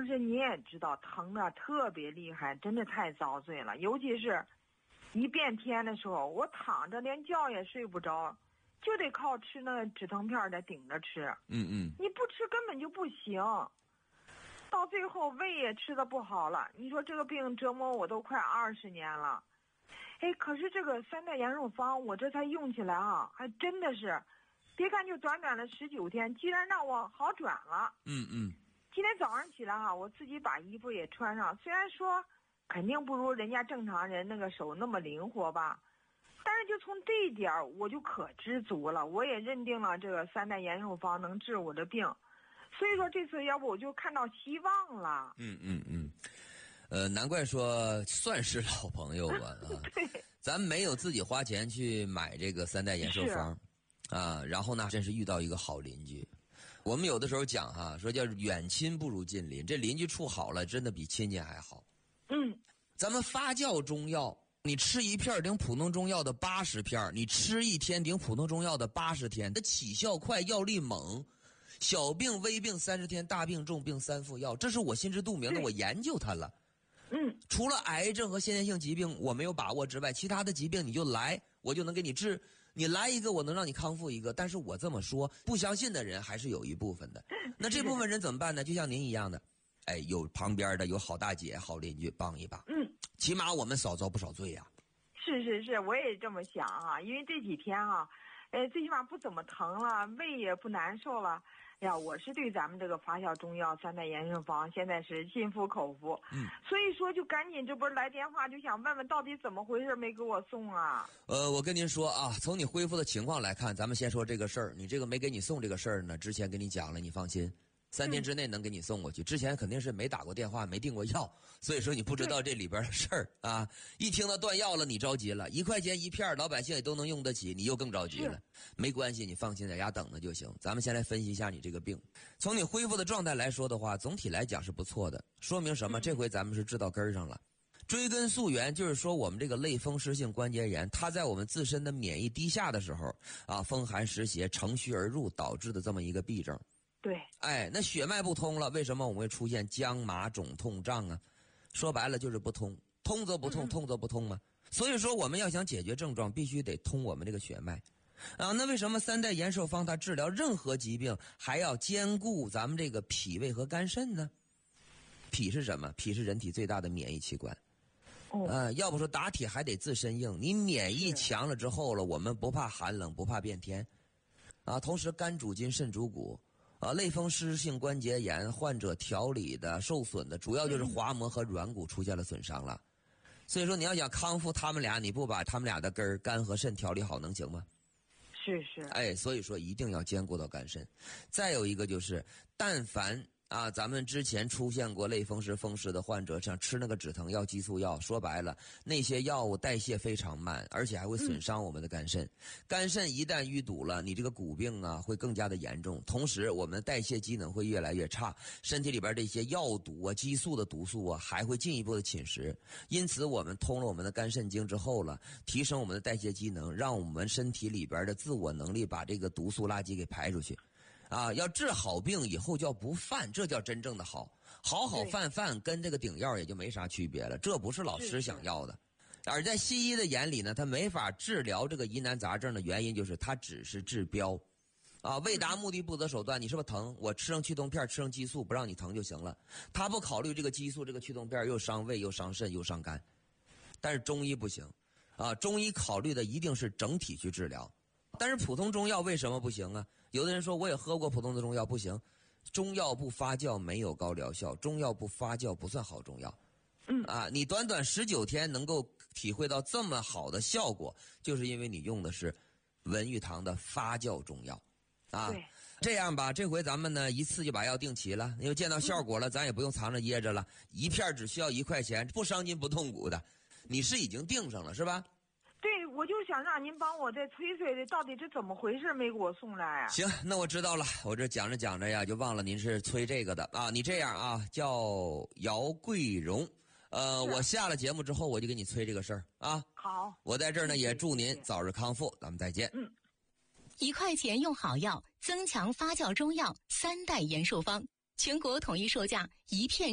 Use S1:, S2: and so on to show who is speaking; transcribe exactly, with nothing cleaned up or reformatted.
S1: 当时你也知道疼的特别厉害，真的太遭罪了。尤其是一变天的时候，我躺着连觉也睡不着，就得靠吃那个止疼片的顶着吃。
S2: 嗯嗯，
S1: 你不吃根本就不行。到最后胃也吃的不好了。你说这个病折磨我都快二十年了。哎，可是这个三代延寿方我这才用起来啊，还真的是，别看就短短的十九天，居然让我好转了。
S2: 嗯嗯。
S1: 今天早上起来哈、啊，我自己把衣服也穿上，虽然说肯定不如人家正常人那个手那么灵活吧，但是就从这一点我就可知足了。我也认定了这个三代延寿方能治我的病，所以说这次要不我就看到希望了。
S2: 嗯嗯嗯，呃，难怪说算是老朋友吧啊。
S1: 对，
S2: 咱没有自己花钱去买这个三代延寿方啊，然后呢，真是遇到一个好邻居。我们有的时候讲哈，说叫远亲不如近邻，这邻居处好了，真的比亲戚还好。
S1: 嗯，
S2: 咱们发酵中药，你吃一片顶普通中药的八十片，你吃一天顶普通中药的八十天，它起效快，药力猛，小病微病三十天，大病重病三副药，这是我心知肚明的，我研究它了。
S1: 嗯，
S2: 除了癌症和先天性疾病我没有把握之外，其他的疾病你就来，我就能给你治。你来一个，我能让你康复一个。但是我这么说，不相信的人还是有一部分的。那这部分人怎么办呢？就像您一样的，哎，有旁边的有好大姐、好邻居帮一把。
S1: 嗯，
S2: 起码我们少遭不少罪呀、啊。
S1: 是是是，我也这么想啊，因为这几天啊，呃，最起码不怎么疼了，胃也不难受了。哎呀，我是对咱们这个发酵中药三代延寿方现在是心服口服，
S2: 嗯，
S1: 所以说就赶紧这不是来电话就想问问到底怎么回事没给我送啊？
S2: 呃，我跟您说啊，从你恢复的情况来看，咱们先说这个事儿。你这个没给你送这个事儿呢，之前跟你讲了，你放心，三天之内能给你送过去。之前肯定是没打过电话，没订过药，所以说你不知道这里边的事儿啊。一听到断药了，你着急了，一块钱一片，老百姓也都能用得起，你又更着急了。没关系，你放心在家等着就行。咱们先来分析一下你这个病。从你恢复的状态来说的话，总体来讲是不错的，说明什么？这回咱们是治到根儿上了。追根溯源，就是说我们这个类风湿性关节炎，它在我们自身的免疫低下的时候啊，风寒湿邪乘虚而入导致的这么一个痹症。
S1: 对，
S2: 哎，那血脉不通了，为什么我们会出现僵麻肿痛胀啊？说白了就是不通，通则不痛，通则不通嘛。所以说我们要想解决症状，必须得通我们这个血脉啊。那为什么三代延寿方它治疗任何疾病还要兼顾咱们这个脾胃和肝肾呢？脾是什么？脾是人体最大的免疫器官。
S1: 哦，
S2: 呃，要不说打铁还得自身硬，你免疫强了之后了，我们不怕寒冷，不怕变天，啊，同时肝主筋，肾主骨，啊，类风湿性关节炎患者调理的受损的，主要就是滑膜和软骨出现了损伤了，所以说你要想康复他们俩，你不把他们俩的根儿肝和肾调理好，能行吗？
S1: 是是，
S2: 哎，所以说一定要兼顾到肝肾。再有一个就是，但凡啊，咱们之前出现过类风湿、风湿的患者，像吃那个止疼药、激素药，说白了，那些药物代谢非常慢，而且还会损伤我们的肝肾。嗯、肝肾一旦淤堵了，你这个骨病啊会更加的严重。同时，我们的代谢机能会越来越差，身体里边这些药毒啊、激素的毒素啊，还会进一步的侵蚀。因此，我们通了我们的肝肾经之后了，提升我们的代谢机能，让我们身体里边的自我能力把这个毒素垃圾给排出去。啊，要治好病以后叫不犯，这叫真正的好。好好犯犯跟这个顶药也就没啥区别了，这不是老师想要的。而在西医的眼里呢，他没法治疗这个疑难杂症的原因就是他只是治标。啊，为达目的不择手段，你是不是疼？我吃上驱痛片，吃上激素，不让你疼就行了。他不考虑这个激素、这个驱痛片又伤胃又伤肾又伤肝。但是中医不行，啊，中医考虑的一定是整体去治疗。但是普通中药为什么不行啊？有的人说我也喝过普通的中药，不行，中药不发酵没有高疗效，中药不发酵不算好中药。
S1: 嗯
S2: 啊，你短短十九天能够体会到这么好的效果，就是因为你用的是文玉堂的发酵中药。啊，
S1: 对，
S2: 这样吧，这回咱们呢一次就把药定齐了，因为见到效果了，咱也不用藏着掖着了，一片只需要一块钱，不伤筋不痛骨的。你是已经定上了是吧？
S1: 对，我就想让您帮我再催催的，到底是怎么回事没给我送来啊？
S2: 行，那我知道了。我这讲着讲着呀，就忘了您是催这个的啊。你这样啊，叫姚桂荣，呃，我下了节目之后我就给你催这个事儿啊。
S1: 好，
S2: 我在这儿呢
S1: 谢谢
S2: 也祝您早日康复，咱们再见。
S1: 嗯，
S3: 一块钱用好药，增强发酵中药三代延寿方，全国统一售价一片。